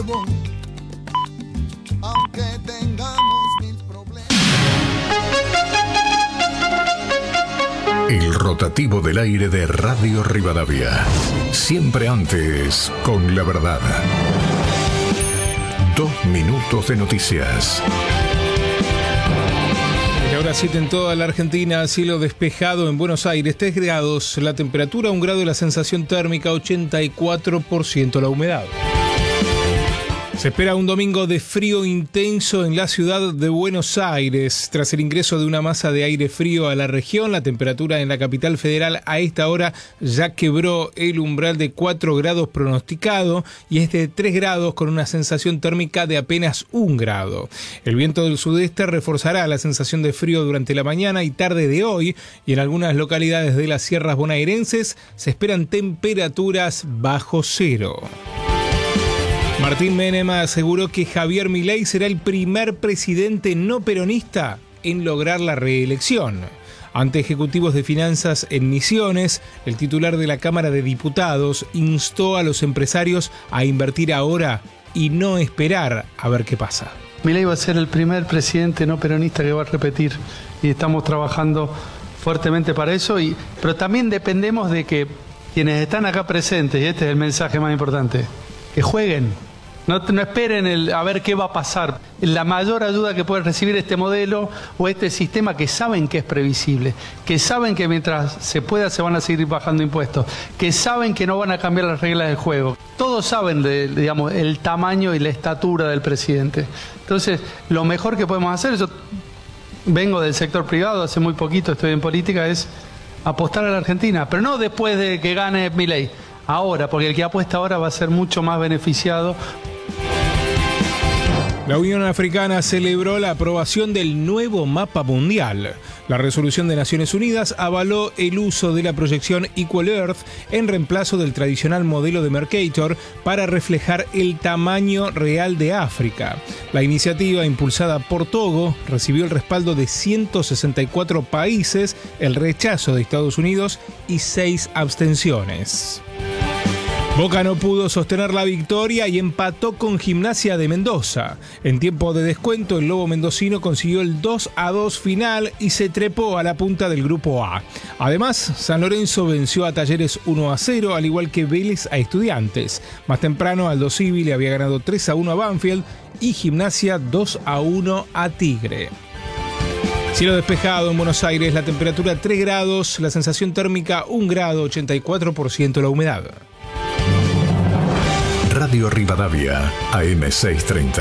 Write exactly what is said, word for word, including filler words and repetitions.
Aunque tengamos mil problemas. El rotativo del aire de Radio Rivadavia. Siempre antes, con la verdad. Dos minutos de noticias. Y ahora siete en toda la Argentina, cielo despejado en Buenos Aires, tres grados, la temperatura un grado y la sensación térmica ochenta y cuatro por ciento la humedad. Se espera un domingo de frío intenso en la ciudad de Buenos Aires. Tras el ingreso de una masa de aire frío a la región, la temperatura en la capital federal a esta hora ya quebró el umbral de cuatro grados pronosticado y es de tres grados con una sensación térmica de apenas un grado. El viento del sudeste reforzará la sensación de frío durante la mañana y tarde de hoy y en algunas localidades de las sierras bonaerenses se esperan temperaturas bajo cero. Martín Menem aseguró que Javier Milei será el primer presidente no peronista en lograr la reelección. Ante ejecutivos de finanzas en Misiones, el titular de la Cámara de Diputados instó a los empresarios a invertir ahora y no esperar a ver qué pasa. Milei va a ser el primer presidente no peronista que va a repetir y estamos trabajando fuertemente para eso, y, pero también dependemos de que quienes están acá presentes, y este es el mensaje más importante, que jueguen. No, no esperen el, a ver qué va a pasar. La mayor ayuda que puede recibir este modelo o este sistema, que saben que es previsible, que saben que mientras se pueda se van a seguir bajando impuestos, que saben que no van a cambiar las reglas del juego. Todos saben de, digamos, el tamaño y la estatura del presidente. Entonces, lo mejor que podemos hacer, yo vengo del sector privado, hace muy poquito estoy en política, es apostar a la Argentina, pero no después de que gane Milei. Ahora, porque el que apuesta ahora va a ser mucho más beneficiado. La Unión Africana celebró la aprobación del nuevo mapa mundial. La resolución de Naciones Unidas avaló el uso de la proyección Equal Earth en reemplazo del tradicional modelo de Mercator para reflejar el tamaño real de África. La iniciativa, impulsada por Togo, recibió el respaldo de ciento sesenta y cuatro países, el rechazo de Estados Unidos y seis abstenciones. Boca no pudo sostener la victoria y empató con Gimnasia de Mendoza. En tiempo de descuento, el Lobo mendocino consiguió el dos a dos final y se trepó a la punta del Grupo A. Además, San Lorenzo venció a Talleres uno a cero, al igual que Vélez a Estudiantes. Más temprano, Aldo Civi le había ganado tres a uno a Banfield y Gimnasia dos a uno a Tigre. Cielo despejado en Buenos Aires, la temperatura tres grados, la sensación térmica un grado, ochenta y cuatro por ciento la humedad. Radio Rivadavia, A M seiscientos treinta.